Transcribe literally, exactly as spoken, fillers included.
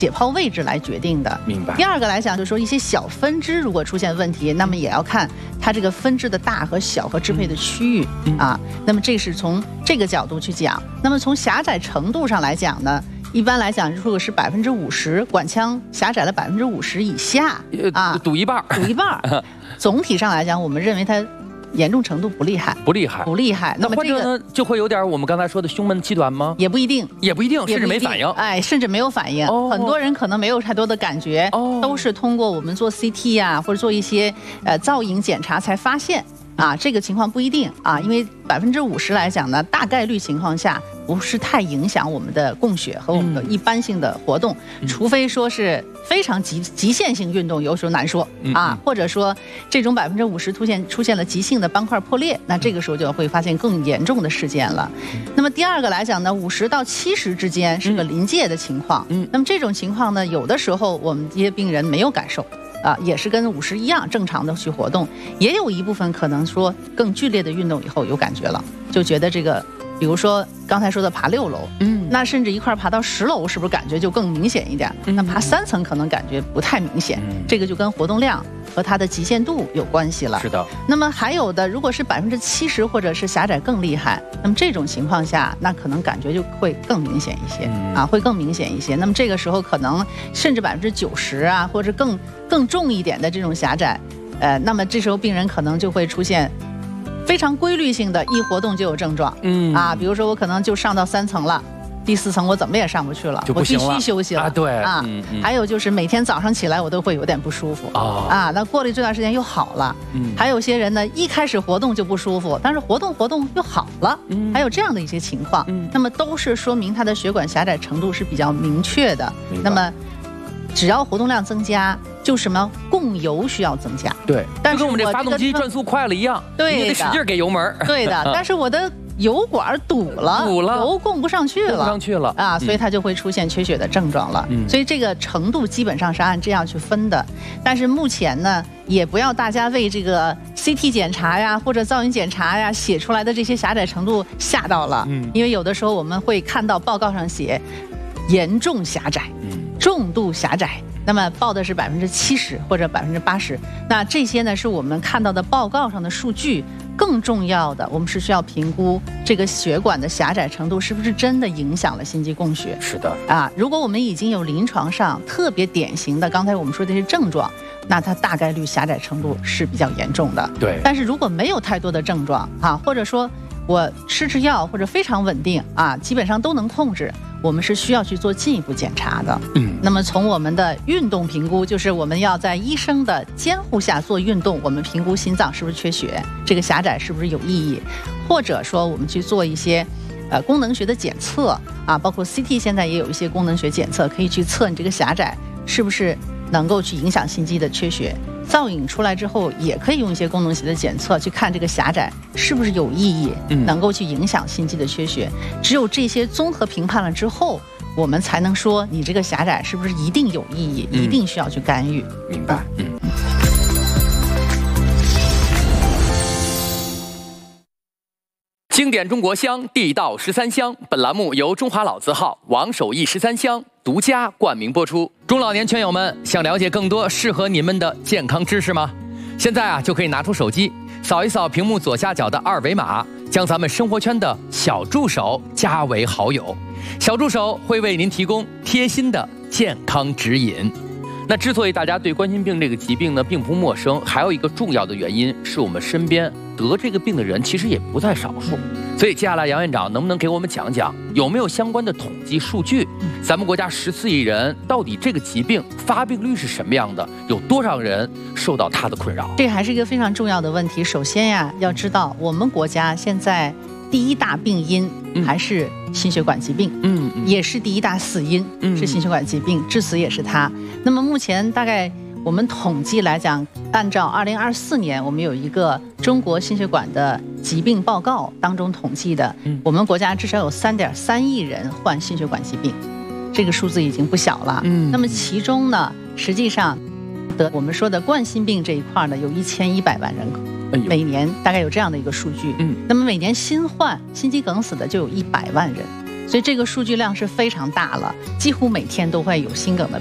解泡位置来决定的。 明白。 第二个来讲，就是说一些小分支如果出现问题，那么也要看它这个分支的大和小和支配的区域、嗯、啊。那么这是从这个角度去讲。那么从狭窄程度上来讲呢，一般来讲，如果是百分之五十管腔狭窄了百分之五十以下啊， 堵一半， 堵一半。总体上来讲，我们认为它严重程度不厉害， 不厉害， 不厉害。 那么这个呢，就会有点我们刚才说的胸闷气短吗？ 也不一定， 也不一定，甚至没反应。 哎，甚至没有反应。哦、很多人可能没有太多的感觉，哦、都是通过我们做 C T 啊，或者做一些呃造影检查才发现。啊，这个情况不一定啊，因为百分之五十来讲呢，大概率情况下不是太影响我们的供血和我们的一般性的活动，嗯、除非说是非常极极限性运动，有时候难说啊，嗯、或者说这种百分之五十出现出现了急性的斑块破裂，那这个时候就会发现更严重的事件了。嗯、那么第二个来讲呢，五十到七十之间是个临界的情况，嗯，那么这种情况呢，有的时候我们这些病人没有感受。啊，也是跟五十一样正常的去活动，也有一部分可能说更剧烈的运动以后有感觉了，就觉得这个，比如说刚才说的爬六楼，嗯，那甚至一块爬到十楼，是不是感觉就更明显一点？嗯、那爬三层可能感觉不太明显，嗯、这个就跟活动量和它的极限度有关系了。 是的。 那么还有的，如果是百分之七十或者是狭窄更厉害，那么这种情况下，那可能感觉就会更明显一些、嗯、啊，会更明显一些。那么这个时候可能甚至百分之九十啊，或者更更重一点的这种狭窄，呃，那么这时候病人可能就会出现非常规律性的，一活动就有症状，嗯啊，比如说我可能就上到三层了。第四层我怎么也上不去了， 就不行了， 我必须休息了啊！对啊、嗯嗯，还有就是每天早上起来我都会有点不舒服、哦、啊。那过了这段时间又好了。嗯，还有些人呢，一开始活动就不舒服，但是活动活动又好了。嗯，还有这样的一些情况。嗯，那么都是说明他的血管狭窄程度是比较明确的。那么，只要活动量增加，就什么供油需要增加。 对， 但是跟我们这发动机转速快了一样， 对， 你得使劲给油门。 对的，但是我的。油管堵了， 堵了， 油供不上去了， 供不上去了啊，所以它就会出现缺血的症状了。嗯，所以这个程度基本上是按这样去分的。但是目前呢，也不要大家为这个 C T 检查呀或者造影检查呀写出来的这些狭窄程度吓到了。嗯，因为有的时候我们会看到报告上写严重狭窄、嗯、重度狭窄。那么报的是百分之七十或者百分之八十，那这些呢是我们看到的报告上的数据。更重要的，我们是需要评估这个血管的狭窄程度是不是真的影响了心肌供血。 是的啊，如果我们已经有临床上特别典型的，刚才我们说的这些症状，那它大概率狭窄程度是比较严重的。 对， 但是如果没有太多的症状啊，或者说我吃吃药或者非常稳定啊，基本上都能控制。我们是需要去做进一步检查的。嗯，那么从我们的运动评估，就是我们要在医生的监护下做运动，我们评估心脏是不是缺血，这个狭窄是不是有意义，或者说我们去做一些呃功能学的检测啊，包括 C T 现在也有一些功能学检测，可以去测你这个狭窄是不是能够去影响心肌的缺血。造影出来之后，也可以用一些功能学的检测去看这个狭窄是不是有意义，能够去影响心肌的缺血。只有这些综合评判了之后，我们才能说你这个狭窄是不是一定有意义，嗯、一定需要去干预。 明白。嗯。经典中国香，地道十三香。本栏目由中华老字号王守义十三香独家冠名播出。中老年圈友们，想了解更多适合你们的健康知识吗？现在啊，就可以拿出手机，扫一扫屏幕左下角的二维码，将咱们生活圈的小助手加为好友。小助手会为您提供贴心的健康指引。那之所以大家对冠心病这个疾病呢并不陌生，还有一个重要的原因是我们身边得这个病的人其实也不在少数。所以接下来杨院长能不能给我们讲讲有没有相关的统计数据？咱们国家十四亿人，到底这个疾病发病率是什么样的？有多少人受到它的困扰？ 这还是一个非常重要的问题。首先呀，要知道我们国家现在第一大病因还是心血管疾病，嗯，也是第一大死因，嗯，是心血管疾病，致死也是它。那么目前大概我们统计来讲，按照二零二四年我们有一个中国心血管的疾病报告当中统计的，我们国家至少有三点三亿人患心血管疾病，这个数字已经不小了。嗯，那么其中呢，实际上得我们说的冠心病这一块呢，有一千一百万人口。每年大概有这样的一个数据，嗯，那么每年新患心肌梗死的就有一百万人， 所以这个数据量是非常大了，几乎每天都会有心梗的